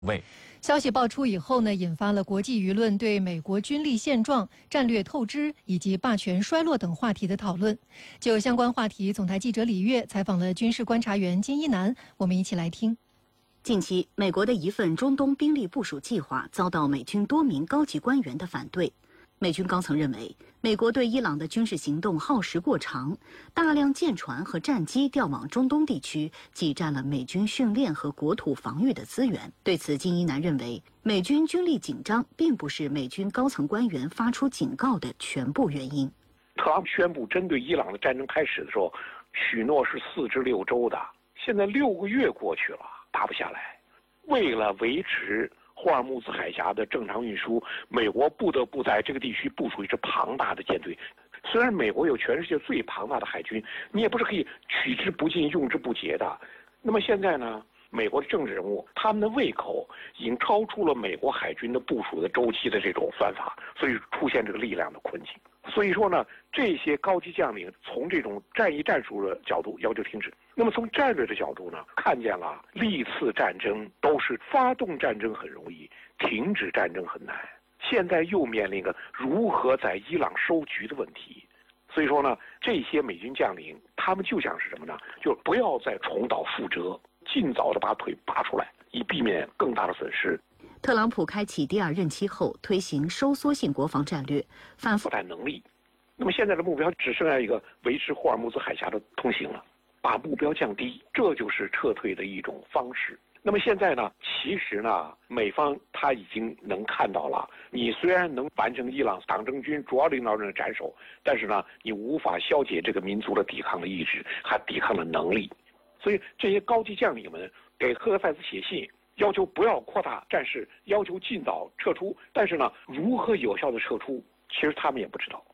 位。 消息爆出以后呢，引发了国际舆论对美国军力现状、战略透支以及霸权衰落等话题的讨论。就相关话题，总台记者李月采访了军事观察员金一南，我们一起来听。 近期，美国的一份中东兵力部署计划遭到美军多名高级官员的反对。美军高层认为，美国对伊朗的军事行动耗时过长，大量舰船和战机调往中东地区，挤占了美军训练和国土防御的资源。对此，金一南认为，美军军力紧张并不是美军高层官员发出警告的全部原因。 特朗普宣布针对伊朗的战争开始的时候，许诺是4至6周的，现在6个月过去了，打不下来。为了维持霍尔木兹海峡的正常运输，美国不得不在这个地区部署一支庞大的舰队。虽然美国有全世界最庞大的海军，你也不是可以取之不尽、用之不竭的。那么现在呢，美国的政治人物他们的胃口已经超出了美国海军的部署的周期的这种算法，所以出现这个力量的困境。所以说呢，这些高级将领从这种战役战术的角度要求停止。那么从战略的角度呢，看见了历次战争都是发动战争很容易，停止战争很难。现在又面临一个如何在伊朗收局的问题。所以说呢，这些美军将领他们就想是什么呢？就不要再重蹈覆辙，尽早的把腿拔出来，以避免更大的损失。 特朗普开启第2任期后，推行收缩性国防战略，反复带能力。那么现在的目标只剩下一个维持霍尔木兹海峡的通行了，把目标降低，这就是撤退的一种方式。那么现在呢，其实呢，美方他已经能看到了，你虽然能完成伊朗党政军主要领导人的斩首，但是呢，你无法消解这个民族的抵抗的意志，还抵抗的能力。所以这些高级将领们给赫塞斯写信，要求不要扩大战事，要求尽早撤出。但是呢，如何有效的撤出，其实他们也不知道。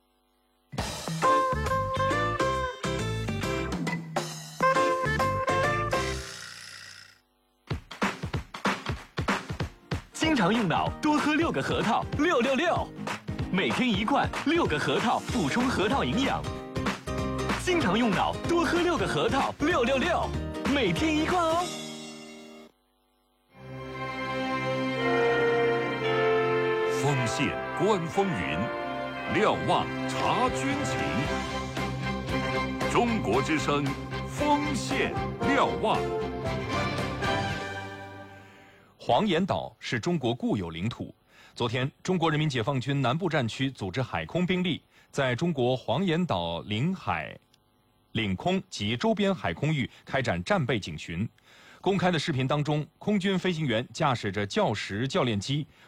经常用脑，多喝6个核桃，666，每天1罐，6个核桃补充核桃营养。经常用脑，多喝6个核桃，666，每天1罐哦。 锋线观风云，瞭望察军情。中国之声，锋线瞭望。 黄岩岛是中国固有领土。昨天，中国人民解放军南部战区组织海空兵力，在中国黄岩岛领海、领空及周边海空域开展战备警巡。公开的视频当中，空军飞行员驾驶着教实教练机